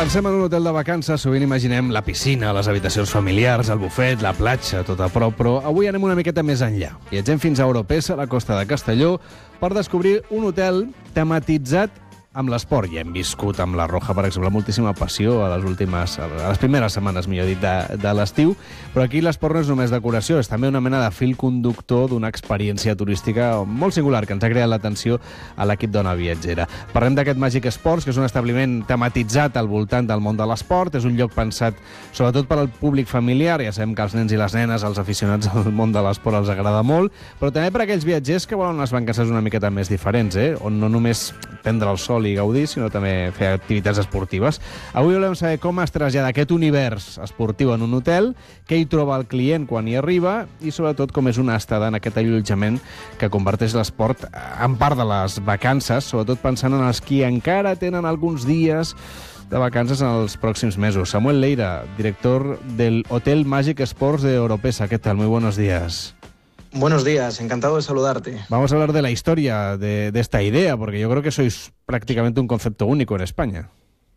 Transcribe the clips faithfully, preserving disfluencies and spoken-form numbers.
pensem en un hotel de vacances, sovint imaginem la piscina, les habitacions familiars, el bufet, la platja, tot a prop, però avui anem una miqueta més enllà. Viatgem fins a Oropesa, a la costa de Castelló, per descobrir un hotel tematitzat amb l'esport. Ja hem viscut amb la Roja, per exemple, moltíssima passió a les últimes, a les primeres setmanes, millor dit, de, de l'estiu, però aquí l'esport no és només decoració, és també una mena de fil conductor d'una experiència turística molt singular que ens ha creat l'atenció a l'equip d'Ona Viatgera. Parlem d'aquest Magic Sports, que és un establiment tematitzat al voltant del món de l'esport, és un lloc pensat sobretot per al públic familiar, ja sabem que als nens i les nenes, als aficionats al món de l'esport els agrada molt, però també per aquells viatgers que volen unes vacances una miqueta més diferents, eh? On no només prendre el sol i gaudir, sinó també fer activitats esportives. Avui volem saber com es trasllada aquest univers esportiu en un hotel, què hi troba el client quan hi arriba i, sobretot, com és una estada en aquest allotjament que converteix l'esport en part de les vacances, sobretot pensant en els qui encara tenen alguns dies de vacances en els pròxims mesos. Samuel Leira, director del Hotel Magic Sports de Oropesa. ¿Qué tal? Muy buenos días. Buenos días, encantado de saludarte. Vamos a hablar de la historia de, de esta idea, porque yo creo que sois prácticamente un concepto único en España.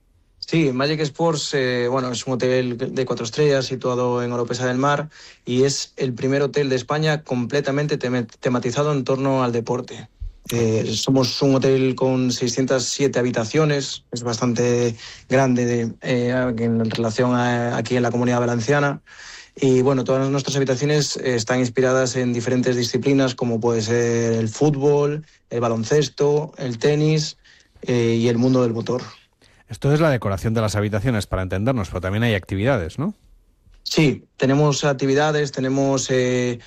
Sí, Magic Sports eh, bueno, es un hotel de cuatro estrellas situado en Oropesa del Mar y es el primer hotel de España completamente tem tematizado en torno al deporte. Eh, somos un hotel con seiscientas siete habitaciones, es bastante grande de, eh, en relación a aquí en la Comunidad Valenciana. Y bueno, todas nuestras habitaciones están inspiradas en diferentes disciplinas como puede ser el fútbol, el baloncesto, el tenis eh, y el mundo del motor. Esto es la decoración de las habitaciones, para entendernos, pero también hay actividades, ¿no? Sí, tenemos actividades, tenemos eh,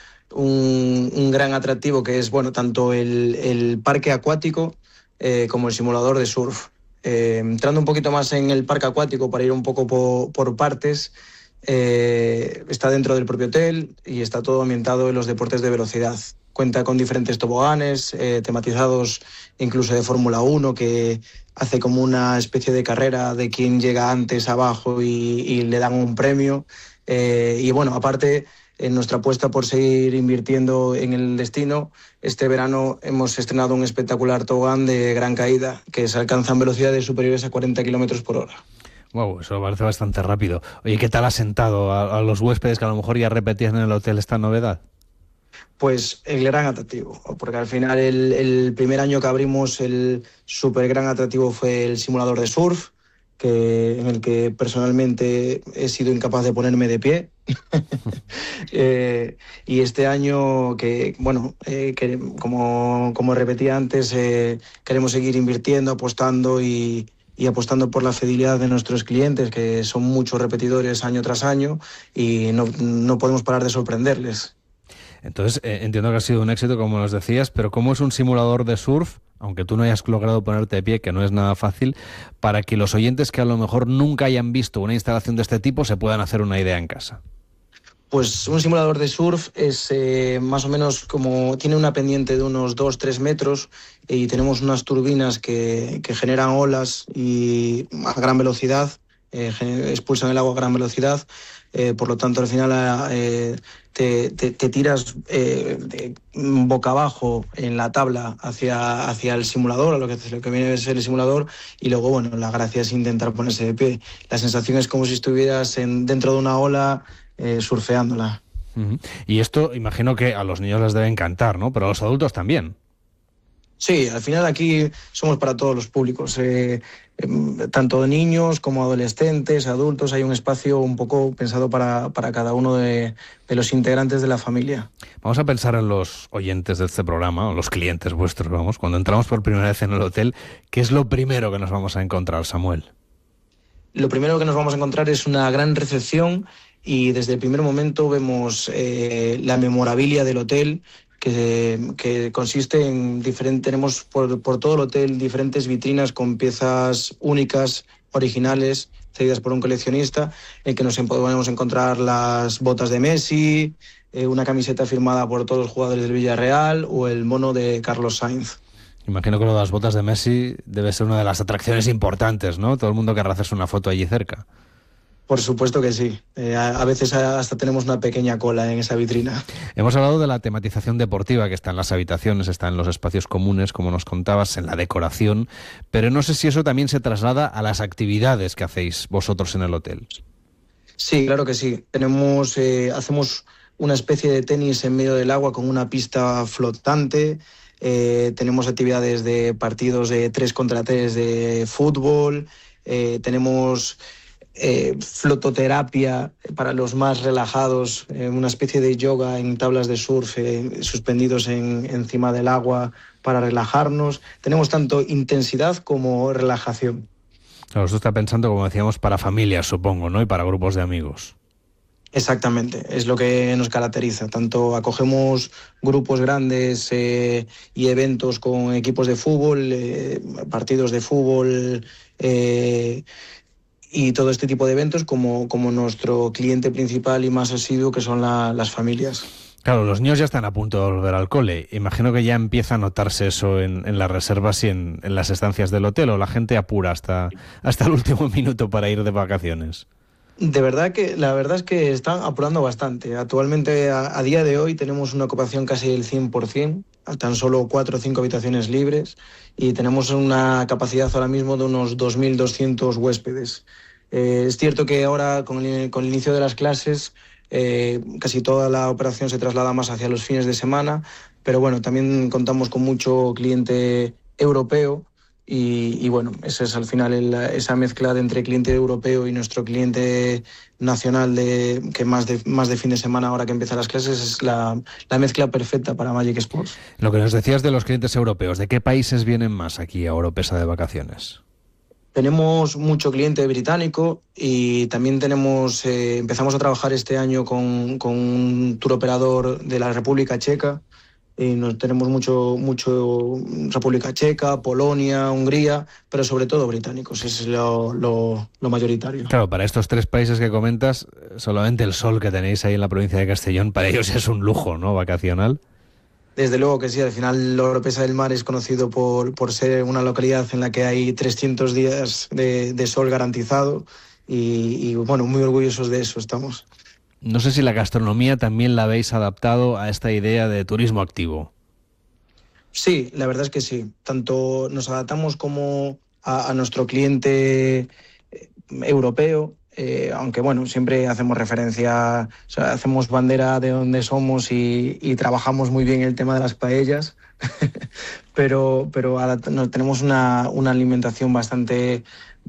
un, un gran atractivo que es bueno tanto el, el parque acuático eh, como el simulador de surf. Eh, entrando un poquito más en el parque acuático para ir un poco por, por partes, Eh, está dentro del propio hotel y está todo ambientado en los deportes de velocidad. Cuenta con diferentes toboganes eh, tematizados incluso de Fórmula uno, que hace como una especie de carrera de quien llega antes abajo y, y le dan un premio. Eh, y bueno, aparte, en nuestra apuesta por seguir invirtiendo en el destino, este verano hemos estrenado un espectacular tobogán de gran caída que se alcanzan velocidades superiores a cuarenta kilómetros por hora. Wow, eso parece bastante rápido. Oye, ¿qué tal ha sentado a, a los huéspedes que a lo mejor ya repetían en el hotel esta novedad? Pues el gran atractivo, porque al final el, el primer año que abrimos el súper gran atractivo fue el simulador de surf, que, en el que personalmente he sido incapaz de ponerme de pie. eh, y este año, que bueno, eh, que, como, como repetí antes, eh, queremos seguir invirtiendo, apostando y... y apostando por la fidelidad de nuestros clientes, que son muchos repetidores año tras año, y no, no podemos parar de sorprenderles. Entonces, eh, entiendo que ha sido un éxito, como nos decías, pero ¿cómo es un simulador de surf, aunque tú no hayas logrado ponerte de pie, que no es nada fácil, para que los oyentes que a lo mejor nunca hayan visto una instalación de este tipo se puedan hacer una idea en casa? Pues un simulador de surf es eh, más o menos como, tiene una pendiente de unos dos a tres metros y tenemos unas turbinas que, que generan olas y a gran velocidad, eh, expulsan el agua a gran velocidad, eh, por lo tanto al final eh, te, te, te tiras eh, de, boca abajo en la tabla hacia, hacia el simulador, a lo que, lo que viene a ser el simulador, y luego bueno, la gracia es intentar ponerse de pie. La sensación es como si estuvieras en, dentro de una ola, Eh, surfeándola. Uh-huh. Y esto imagino que a los niños les debe encantar, ¿no? Pero a los adultos también. Sí, al final aquí somos para todos los públicos, eh, eh, tanto niños como adolescentes, adultos. Hay un espacio un poco pensado para, para cada uno de, de los integrantes de la familia. Vamos a pensar en los oyentes de este programa, o los clientes vuestros, vamos, cuando entramos por primera vez en el hotel, ¿qué es lo primero que nos vamos a encontrar, Samuel? Lo primero que nos vamos a encontrar es una gran recepción y desde el primer momento vemos eh, la memorabilia del hotel, que, que consiste en diferentes, tenemos por, por todo el hotel diferentes vitrinas con piezas únicas, originales, cedidas por un coleccionista, en que nos podemos encontrar las botas de Messi, eh, una camiseta firmada por todos los jugadores del Villarreal o el mono de Carlos Sainz. Imagino que lo de las botas de Messi debe ser una de las atracciones importantes, ¿no? Todo el mundo querrá hacerse una foto allí cerca. Por supuesto que sí. Eh, a, a veces hasta tenemos una pequeña cola en esa vitrina. Hemos hablado de la tematización deportiva que está en las habitaciones, está en los espacios comunes, como nos contabas, en la decoración, pero no sé si eso también se traslada a las actividades que hacéis vosotros en el hotel. Sí, claro que sí. Tenemos, eh, hacemos una especie de tenis en medio del agua con una pista flotante. Eh, tenemos actividades de partidos de tres contra tres de fútbol. Eh, tenemos eh, flototerapia para los más relajados, eh, una especie de yoga en tablas de surf eh, suspendidos en, encima del agua para relajarnos. Tenemos tanto intensidad como relajación. Claro, esto está pensando, como decíamos, para familias, supongo, ¿no? Y para grupos de amigos. Exactamente, es lo que nos caracteriza. Tanto acogemos grupos grandes eh, y eventos con equipos de fútbol, eh, partidos de fútbol eh, y todo este tipo de eventos, como, como nuestro cliente principal y más asiduo, que son la, las familias. Claro, los niños ya están a punto de volver al cole. Imagino que ya empieza a notarse eso en, en las reservas y en, en las estancias del hotel, o la gente apura hasta, hasta el último minuto para ir de vacaciones. De verdad que la verdad es que están apurando bastante. Actualmente, a, a día de hoy, tenemos una ocupación casi del cien por ciento, tan solo cuatro o cinco habitaciones libres, y tenemos una capacidad ahora mismo de unos dos mil doscientos huéspedes. Eh, es cierto que ahora, con el, con el inicio de las clases, eh, casi toda la operación se traslada más hacia los fines de semana, pero bueno, también contamos con mucho cliente europeo. Y, y bueno, esa es al final el, esa mezcla de entre cliente europeo y nuestro cliente nacional, de que más de, más de fin de semana ahora que empiezan las clases, es la, la mezcla perfecta para Magic Sports. Lo que nos decías de los clientes europeos, ¿de qué países vienen más aquí a Oropesa de vacaciones? Tenemos mucho cliente británico y también tenemos eh, empezamos a trabajar este año con, con un tour operador de la República Checa. Y nos, tenemos mucho, mucho República Checa, Polonia, Hungría, pero sobre todo británicos, es lo, lo, lo mayoritario. Claro, para estos tres países que comentas, solamente el sol que tenéis ahí en la provincia de Castellón, para ellos es un lujo, ¿no?, vacacional. Desde luego que sí, al final Oropesa del Mar es conocido por, por ser una localidad en la que hay trescientos días de, de sol garantizado y, y bueno, muy orgullosos de eso estamos. No sé si la gastronomía también la habéis adaptado a esta idea de turismo activo. Sí, la verdad es que sí. Tanto nos adaptamos como a, a nuestro cliente europeo, eh, aunque bueno, siempre hacemos referencia, o sea, hacemos bandera de donde somos y, y trabajamos muy bien el tema de las paellas, pero, pero adapt- no, tenemos una, una alimentación bastante